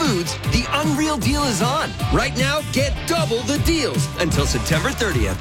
Foods, the Unreal Deal is on. Right now, get double the deals until September 30th.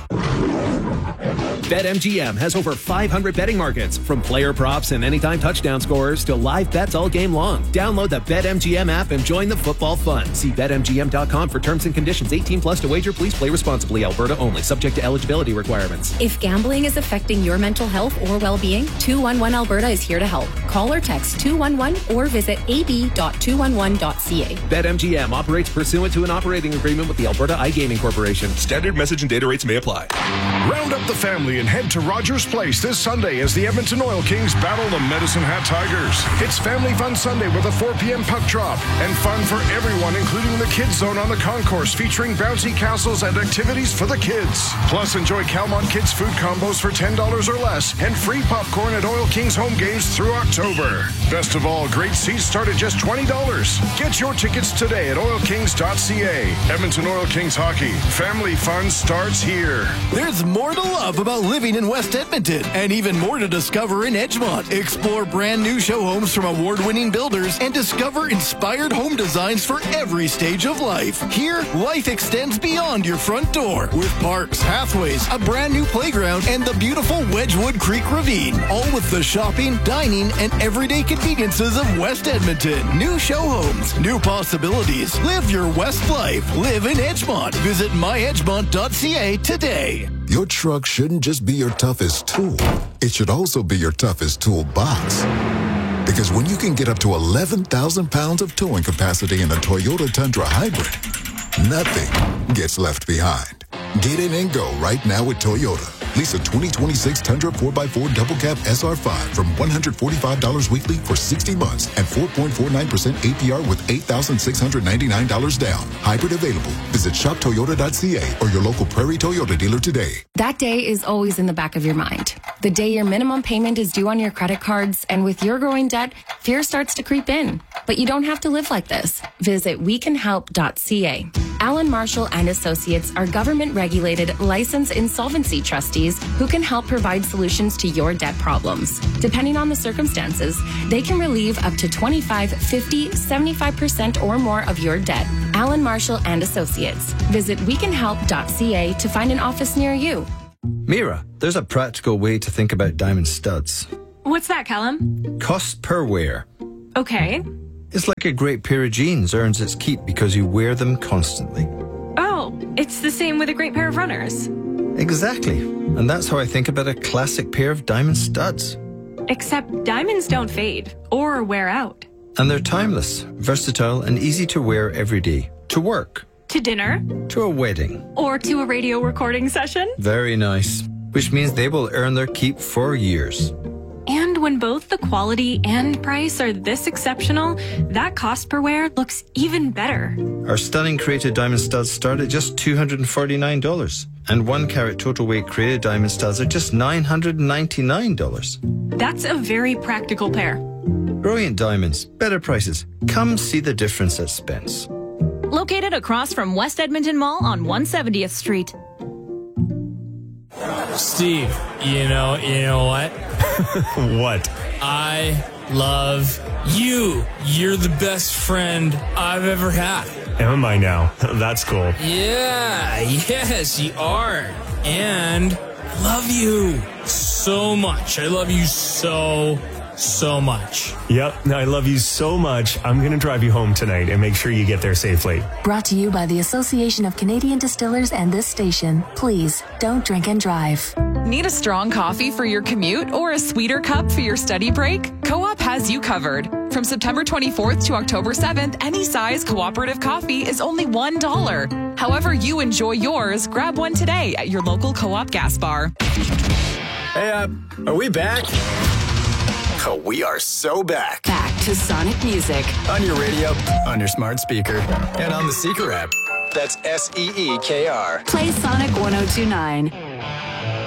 BetMGM has over 500 betting markets, from player props and anytime touchdown scorers to live bets all game long. Download the BetMGM app and join the football fun. See BetMGM.com for terms and conditions. 18 plus to wager. Please play responsibly. Alberta only. Subject to eligibility requirements. If gambling is affecting your mental health or well-being, 211 Alberta is here to help. Call or text 211 or visit ab.211.ca. BetMGM operates pursuant to an operating agreement with the Alberta iGaming Corporation. Standard message and data rates may apply. Round up the family and head to Rogers Place this Sunday as the Edmonton Oil Kings battle the Medicine Hat Tigers. It's Family Fun Sunday with a 4 p.m. puck drop and fun for everyone, including the Kids Zone on the concourse featuring bouncy castles and activities for the kids. Plus, enjoy Calmont Kids food combos for $10 or less and free popcorn at Oil Kings home games through October. Best of all, great seats start at just $20. Get your tickets today at oilkings.ca. Edmonton Oil Kings Hockey. Family fun starts here. There's more to love about living in West Edmonton, and even more to discover in Edgemont. Explore brand new show homes from award-winning builders and discover inspired home designs for every stage of life. Here, life extends beyond your front door with parks, pathways, a brand new playground, and the beautiful Wedgwood Creek Ravine. All with the shopping, dining, and everyday conveniences of West Edmonton. New show homes, new possibilities. Live your West life. Live in Edgemont. Visit myedgemont.ca today. Your truck shouldn't just be your toughest tool. It should also be your toughest toolbox. Because when you can get up to 11,000 pounds of towing capacity in a Toyota Tundra Hybrid, nothing gets left behind. Get in and go right now with Toyota. Lease a 2026 Tundra 4x4 Double Cab SR5 from $145 weekly for 60 months and 4.49% APR with $8,699 down. Hybrid available. Visit shoptoyota.ca or your local Prairie Toyota dealer today. That day is always in the back of your mind. The day your minimum payment is due on your credit cards, and with your growing debt, fear starts to creep in. But you don't have to live like this. Visit wecanhelp.ca. Allen Marshall and Associates are government-regulated, licensed insolvency trustees who can help provide solutions to your debt problems. Depending on the circumstances, they can relieve up to 25, 50, 75% or more of your debt. Allen Marshall and Associates. Visit wecanhelp.ca to find an office near you. Mira, there's a practical way to think about diamond studs. What's that, Callum? Cost per wear. Okay. It's like a great pair of jeans earns its keep because you wear them constantly. Oh, it's the same with a great pair of runners. Exactly. And that's how I think about a classic pair of diamond studs. Except diamonds don't fade or wear out. And they're timeless, versatile, and easy to wear every day. To work. To dinner. To a wedding. Or to a radio recording session. Very nice. Which means they will earn their keep for years. And when both the quality and price are this exceptional, that cost per wear looks even better. Our stunning created diamond studs start at just $249. And 1 carat total weight created diamond studs are just $999. That's a very practical pair. Brilliant diamonds, better prices. Come see the difference at Spence. Located across from West Edmonton Mall on 170th Street. Steve, you know what? What? I love you. You're the best friend I've ever had. Am I now? That's cool. Yeah, yes, you are. And I love you so much. I love you so much. Yep, I love you so much. I'm going to drive you home tonight and make sure you get there safely. Brought to you by the Association of Canadian Distillers and this station. Please, don't drink and drive. Need a strong coffee for your commute or a sweeter cup for your study break? Co-op has you covered. From September 24th to October 7th, any size cooperative coffee is only $1. However you enjoy yours, grab one today at your local Co-op gas bar. Hey, are we back? Oh, we are so back. Back to Sonic Music. On your radio, on your smart speaker, and on the Seeker app. That's SEEKR. Play Sonic 102.9.